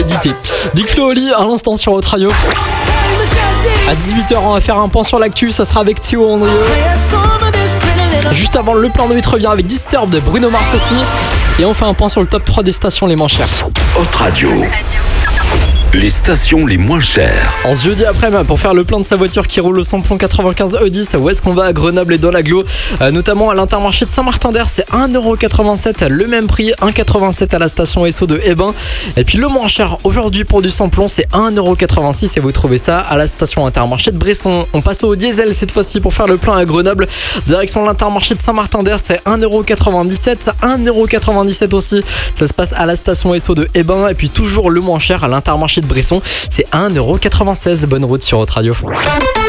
Édité. Big Flo Oli à l'instant sur Hot Radio. À 18h, on va faire un point sur l'actu, ça sera avec Théo Andrieux. Juste avant, le plan de 8 revient avec Disturb de Bruno Mars aussi. Et on fait un point sur le top 3 des stations les moins chères. Hot Radio. Les stations les moins chères. En ce jeudi après-midi, pour faire le plein de sa voiture qui roule au samplon 95 E10, où est-ce qu'on va à Grenoble et dans l'agglo, notamment à l'Intermarché de Saint-Martin-d'Hers, c'est 1,87€, le même prix, 1,87€ à la station Esso de Hébin. Et puis le moins cher aujourd'hui pour du samplon, c'est 1,86€ et vous trouvez ça à la station Intermarché de Bresson. On passe au diesel cette fois-ci pour faire le plein à Grenoble, direction l'Intermarché de Saint-Martin-d'Hers, c'est 1,97€, 1,97€ aussi, ça se passe à la station Esso de Hébin. Et puis toujours le moins cher à l'Intermarché de Bresson, c'est 1,96€. Bonne route sur Hot Radio.